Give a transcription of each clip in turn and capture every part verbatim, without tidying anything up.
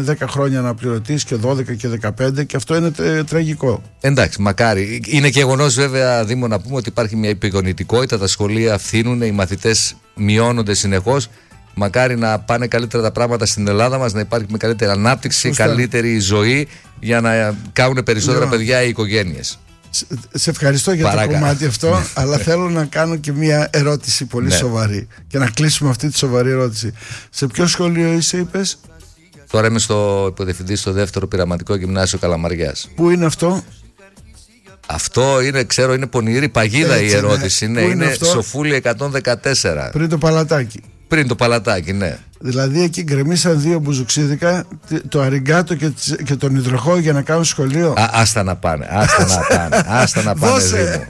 πάνε δέκα χρόνια αναπληρωτής και δώδεκα και δεκαπέντε, και αυτό είναι τε, τραγικό. Εντάξει, μακάρι. Είναι γεγονός βέβαια, Δήμο, να πούμε ότι υπάρχει μια επιγονητικότητα, τα σχολεία φθήνουν, οι μαθητές μειώνονται συνεχώς. Μακάρι να πάνε καλύτερα τα πράγματα στην Ελλάδα μας, να υπάρχει με καλύτερη ανάπτυξη, Σωστά. καλύτερη ζωή, για να κάνουν περισσότερα λοιπόν, παιδιά οι οικογένειες. Σε ευχαριστώ για Παράκα. το κομμάτι αυτό, αλλά θέλω να κάνω και μια ερώτηση πολύ ναι. σοβαρή και να κλείσουμε αυτή τη σοβαρή ερώτηση. Σε ποιο σχολείο είσαι, είπες? Τώρα είμαι στο υποδιευθυντή στο δεύτερο πειραματικό γυμνάσιο Καλαμαριάς. Πού είναι αυτό? Αυτό είναι, ξέρω, είναι πονηρή παγίδα. Έτσι, η ερώτηση. Ναι. Είναι, είναι Σοφούλη εκατόν δεκατέσσερα. Πριν το Παλατάκι. Πριν το Παλατάκι, ναι. Δηλαδή εκεί γκρεμίσαν δύο μπουζουξίδικα, το Αριγκάτο και, και τον Υδροχό, για να κάνουν σχολείο. Α, άστα να πάνε, άστα να πάνε, άστα να πάνε, Δήμο.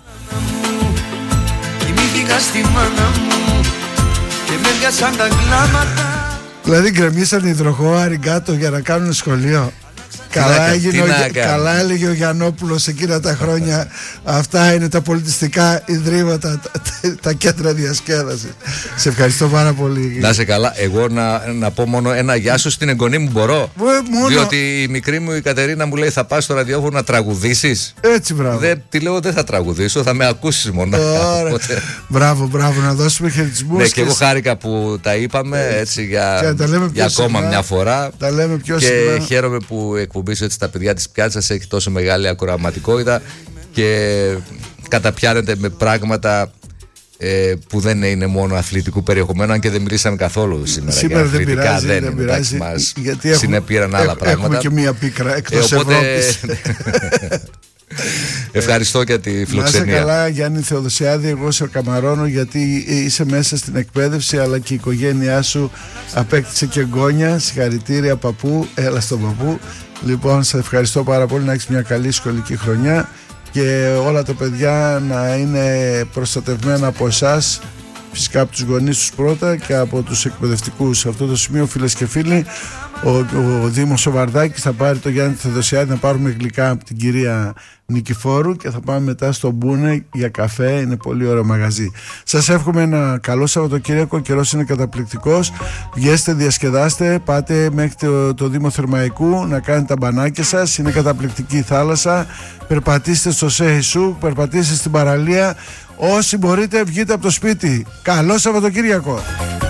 Κοιμήθηκα στη μάνα μου και με πιάσαν τα κλάματα. Δηλαδή γκρεμίσαν Υδροχό, Αριγκάτο για να κάνουν σχολείο. Καλά, έγινε, καλά έλεγε ο Γιαννόπουλος εκείνα τα χρόνια. Αυτά είναι τα πολιτιστικά ιδρύματα, τα, τα, τα κέντρα διασκέδασης. Σε ευχαριστώ πάρα πολύ. Να σε καλά. Εγώ να, να πω μόνο ένα γεια σου στην εγγονή μου, μπορώ? Μόνο... Διότι η μικρή μου η Κατερίνα μου λέει, θα πας στο ραδιόφωνο να τραγουδήσεις. Έτσι, μπράβο. Δεν, τη λέω, δεν θα τραγουδήσω, θα με ακούσεις μόνο. Οπότε... Μπράβο, μπράβο, να δώσουμε χαιρετισμούς. Ναι, και, και εγώ χάρηκα που τα είπαμε έτσι για, για ακόμα συχνά, μια φορά. Τα λέμε πιο και συχνά. Χαίρομαι που εκπομπήσω έτσι τα παιδιά της πιάτσας, έχει τόσο μεγάλη ακροαματικότητα και καταπιάνεται με πράγματα ε, που δεν είναι μόνο αθλητικού περιεχομένου, αν και δεν μιλήσαμε καθόλου σήμερα. Σήμερα δεν πειράζει, δεν, δεν πειράζει, μας γιατί συνεπήραν άλλα έχουμε, πράγματα. Έχουμε και μία πίκρα εκτός ε, οπότε... Ευρώπης. Ευχαριστώ για τη φιλοξενία. Να είσαι καλά, Γιάννη Θεοδοσιάδη. Εγώ σε καμαρώνω γιατί είσαι μέσα στην εκπαίδευση, αλλά και η οικογένειά σου απέκτησε και εγγόνια. Συγχαρητήρια, παππού. Έλα στον παππού. Λοιπόν, σε ευχαριστώ πάρα πολύ, να έχεις μια καλή σχολική χρονιά και όλα τα παιδιά να είναι προστατευμένα από εσάς, φυσικά από τους γονείς τους πρώτα και από τους εκπαιδευτικούς. Σε αυτό το σημείο, φίλες και φίλοι, ο, ο Δήμος ο Βαρδάκης θα πάρει το Γιάννη Θεοδοσιάδη να πάρουμε γλυκά από την κυρία Νικηφόρου και θα πάμε μετά στο Μπούνε για καφέ. Είναι πολύ ωραίο μαγαζί. Σας εύχομαι ένα καλό Σαββατοκύριακο. Ο καιρός είναι καταπληκτικός. Βγέστε, διασκεδάστε, πάτε μέχρι το, το Δήμο Θερμαϊκού να κάνετε τα μπανάκια σας. Είναι καταπληκτική η θάλασσα. Περπατήστε στο Σέισου, περπατήστε στην παραλία. Όσοι μπορείτε, βγείτε από το σπίτι. Καλό Σαββατοκύριακο.